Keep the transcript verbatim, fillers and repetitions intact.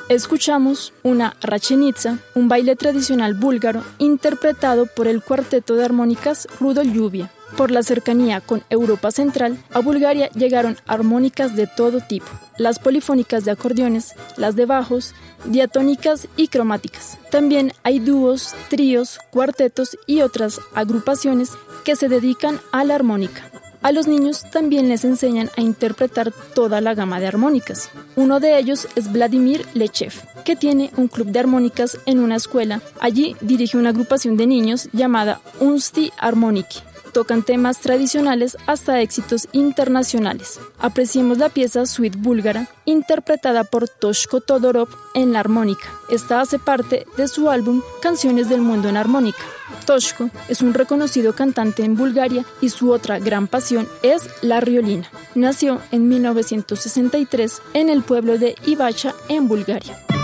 Escuchamos una rachenitsa, un baile tradicional búlgaro interpretado por el cuarteto de armónicas Rudolf Lluvia. Por la cercanía con Europa Central, a Bulgaria llegaron armónicas de todo tipo, las polifónicas de acordeones, las de bajos, diatónicas y cromáticas. También hay dúos, tríos, cuartetos y otras agrupaciones que se dedican a la armónica. A los niños también les enseñan a interpretar toda la gama de armónicas. Uno de ellos es Vladimir Lechev, que tiene un club de armónicas en una escuela. Allí dirige una agrupación de niños llamada Unsti Armoniki. Tocan temas tradicionales hasta éxitos internacionales. Apreciemos la pieza Suite búlgara, interpretada por Toshko Todorov en la armónica. Esta hace parte de su álbum Canciones del Mundo en Armónica. Toshko es un reconocido cantante en Bulgaria y su otra gran pasión es la riolina. Nació en mil novecientos sesenta y tres en el pueblo de Ivacha, en Bulgaria.